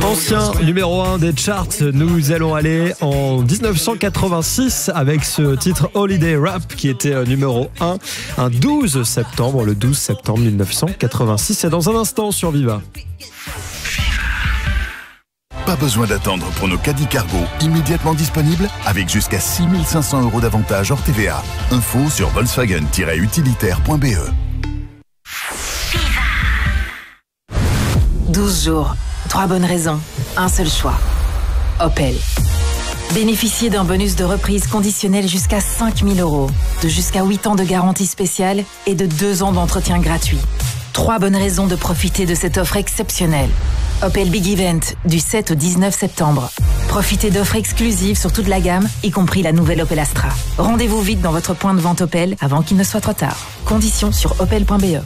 Ancien numéro 1 des charts, nous allons aller en 1986 avec ce titre Holiday Rap qui était numéro 1 un 12 septembre, le 12 septembre 1986. C'est dans un instant sur Viva. Pas besoin d'attendre pour nos caddies cargo immédiatement disponibles avec jusqu'à 6 500 € d'avantages hors TVA. Info sur volkswagen-utilitaire.be. 12 jours, 3 bonnes raisons, un seul choix. Opel. Bénéficiez d'un bonus de reprise conditionnel jusqu'à 5 000 €, de jusqu'à 8 ans de garantie spéciale et de 2 ans d'entretien gratuit. 3 bonnes raisons de profiter de cette offre exceptionnelle. Opel Big Event, du 7 au 19 septembre. Profitez d'offres exclusives sur toute la gamme, y compris la nouvelle Opel Astra. Rendez-vous vite dans votre point de vente Opel avant qu'il ne soit trop tard. Conditions sur opel.be.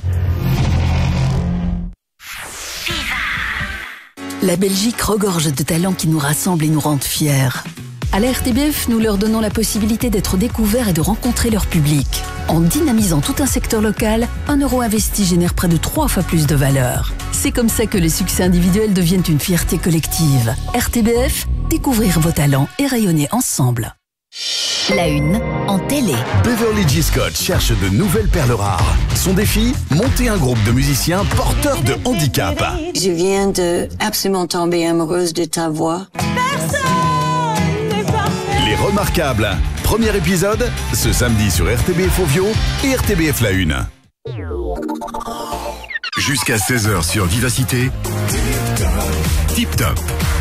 La Belgique regorge de talents qui nous rassemblent et nous rendent fiers. À la RTBF, nous leur donnons la possibilité d'être découverts et de rencontrer leur public. En dynamisant tout un secteur local, 1 € investi génère près de 3 fois plus de valeur. C'est comme ça que les succès individuels deviennent une fierté collective. RTBF, découvrir vos talents et rayonner ensemble. La une en télé. Beverly G. Scott cherche de nouvelles perles rares. Son défi, monter un groupe de musiciens porteurs de handicap. Je viens de absolument tomber amoureuse de ta voix. Les Remarquables. Premier épisode, ce samedi sur RTBF Ovio et RTBF La Une. Jusqu'à 16h sur Vivacité. Tip Top.